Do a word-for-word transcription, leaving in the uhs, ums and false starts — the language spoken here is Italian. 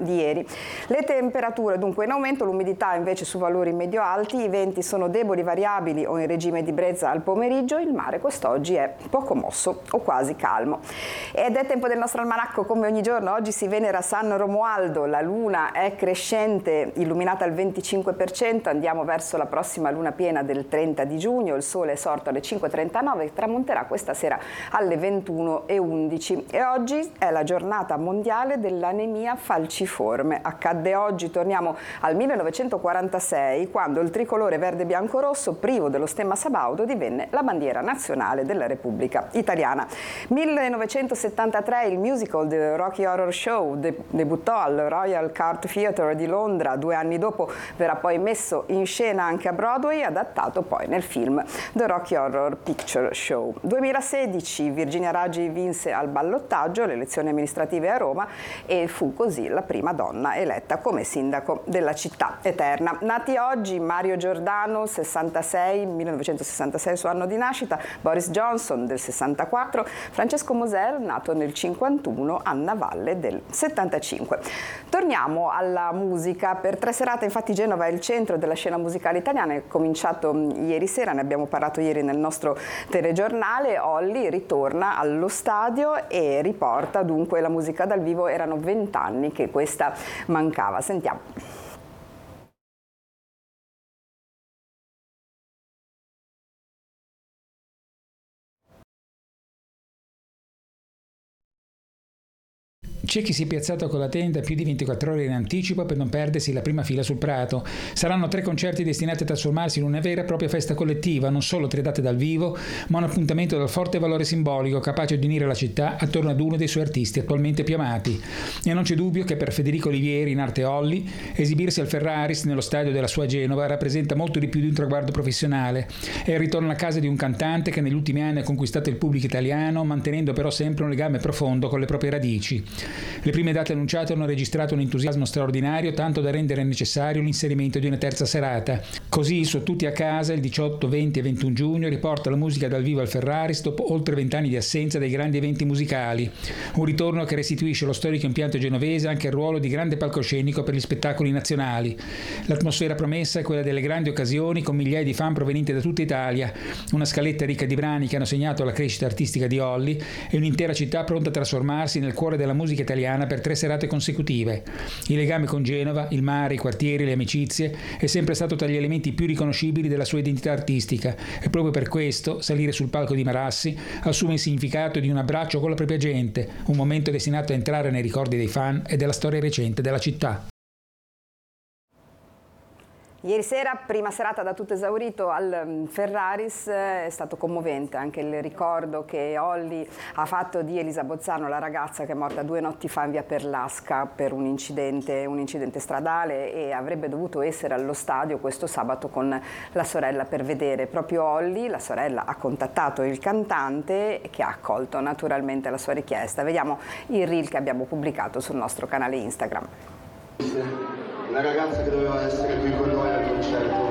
di ieri. Le temperature dunque in aumento, l'umidità invece su valori medio-alti, i venti sono deboli, variabili o in regime di brezza al pomeriggio, il mare quest'oggi è poco mosso o quasi calmo. Ed è tempo del nostro almanacco, come ogni giorno. Oggi si venera San Romualdo, la luna è crescente, illuminata al venticinque per cento, andiamo verso la prossima luna piena del trenta di giugno, il sole è sorto alle cinque e trentanove, tramonterà questa sera alle ventuno e undici e oggi è la giornata mondiale dell'anemia falciforme. Accadde oggi, torniamo al millenovecentoquarantasei, quando il tricolore verde bianco rosso, privo dello stemma sabaudo, divenne la bandiera nazionale della Repubblica Italiana. millenovecentosettantatré il musical The Rocky Horror Show de- debuttò al Royal Court Theatre di Londra, due anni dopo verrà poi messo in scena anche a Broadway, adattato poi nel film The Rocky Horror Picture Show. duemilasedici Virginia Raggi vinse al ballottaggio le elezioni amministrative a Roma e fu così la prima donna eletta come sindaco della città eterna. Nati oggi Mario Giordano, sessantasei, millenovecentosessantasei suo anno di nascita, Boris Johnson del sessantaquattro, Francesco Moser nato nel cinquantuno, Anna Valle del settantacinque. Torniamo alla musica. Per tre serate infatti Genova è il centro della scena musicale italiana, è cominciato ieri sera, ne abbiamo parlato ieri nel nostro telegiornale. Olli ritorna allo stadio e riporta dunque la musica dal vivo, erano vent'anni che questa mancava. Sentiamo. C'è chi si è piazzato con la tenda più di ventiquattro ore in anticipo per non perdersi la prima fila sul Prato. Saranno tre concerti destinati a trasformarsi in una vera e propria festa collettiva, non solo tre date dal vivo, ma un appuntamento dal forte valore simbolico, capace di unire la città attorno ad uno dei suoi artisti attualmente più amati. E non c'è dubbio che per Federico Olivieri, in arte Olli, esibirsi al Ferraris, nello stadio della sua Genova, rappresenta molto di più di un traguardo professionale. È il ritorno a casa di un cantante che negli ultimi anni ha conquistato il pubblico italiano, mantenendo però sempre un legame profondo con le proprie radici. Le prime date annunciate hanno registrato un entusiasmo straordinario, tanto da rendere necessario l'inserimento di una terza serata. Così, su Tutti a casa, il diciotto, venti e ventuno giugno, riporta la musica dal vivo al Ferraris dopo oltre vent'anni di assenza dai grandi eventi musicali. Un ritorno che restituisce allo storico impianto genovese anche il ruolo di grande palcoscenico per gli spettacoli nazionali. L'atmosfera promessa è quella delle grandi occasioni, con migliaia di fan provenienti da tutta Italia, una scaletta ricca di brani che hanno segnato la crescita artistica di Olli e un'intera città pronta a trasformarsi nel cuore della musica italiana per tre serate consecutive. Il legame con Genova, il mare, i quartieri, le amicizie è sempre stato tra gli elementi più riconoscibili della sua identità artistica e proprio per questo salire sul palco di Marassi assume il significato di un abbraccio con la propria gente, un momento destinato a entrare nei ricordi dei fan e della storia recente della città. Ieri sera, prima serata da tutto esaurito al Ferraris, è stato commovente anche il ricordo che Olli ha fatto di Elisa Bozzano, la ragazza che è morta due notti fa in via Perlasca per un incidente, un incidente stradale, e avrebbe dovuto essere allo stadio questo sabato con la sorella per vedere proprio Olli. La sorella ha contattato il cantante che ha accolto naturalmente la sua richiesta. Vediamo il reel che abbiamo pubblicato sul nostro canale Instagram. La ragazza che doveva essere qui con noi al concerto